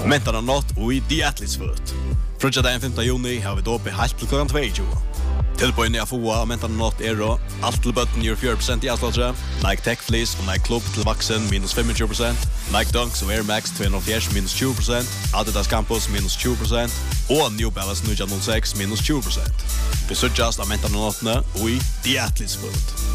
Mentarna nått og i The Athletes Foot. Frutja dagen 15. juni har vi dåp i halvt til klokken 22. Tilbøyene jeg får av Mentarna nått alt til bøtten gjør 4% i avslagsre, Nike Tech Fleece og Nike Club til vaksen minus 25%, Nike Dunks og Air Max 240 minus 20%, Adidas Campus minus 20% og New Balance 906 minus 20%. Vi sørgjast av Mentarna nåttene og i The Athletes Foot.